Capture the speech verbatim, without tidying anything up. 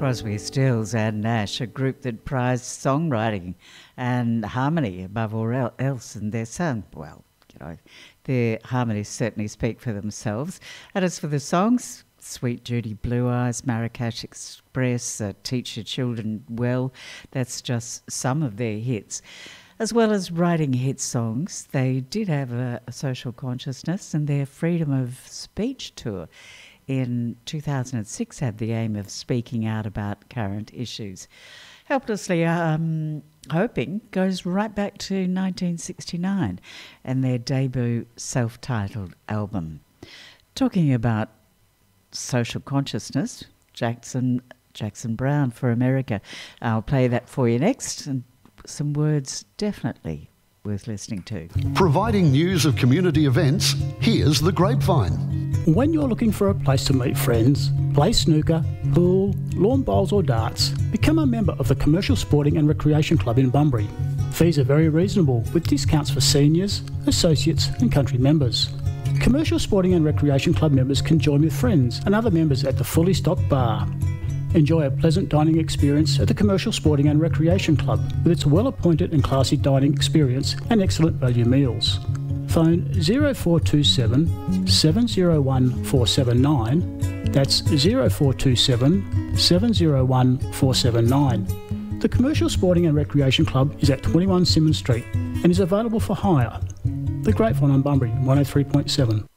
Crosby, Stills and Nash, a group that prized songwriting and harmony above all else in their song. Well, you know, their harmonies certainly speak for themselves. And as for the songs, Sweet Judy Blue Eyes, Marrakesh Express, uh, Teach Your Children Well, that's just some of their hits. As well as writing hit songs, they did have a, a social consciousness, and their Freedom of Speech tour in two thousand six had the aim of speaking out about current issues. Helplessly um, Hoping goes right back to nineteen sixty-nine and their debut self-titled album. Talking about social consciousness, Jackson Jackson Browne for America. I'll play that for you next, and some words definitely worth listening to. Providing news of community events, here's The Grapevine. When you're looking for a place to meet friends, play snooker, pool, lawn bowls or darts, become a member of the Commercial Sporting and Recreation Club in Bunbury. Fees are very reasonable, with discounts for seniors, associates and country members. Commercial Sporting and Recreation Club members can join with friends and other members at the fully stocked bar. Enjoy a pleasant dining experience at the Commercial Sporting and Recreation Club with its well-appointed and classy dining experience and excellent value meals. Phone zero four two seven, seven zero one, four seven nine, that's zero four two seven, seven zero one, four seven nine. The Commercial Sporting and Recreation Club is at twenty-one Symonds Street and is available for hire. The Grapevine on Bunbury, one oh three point seven.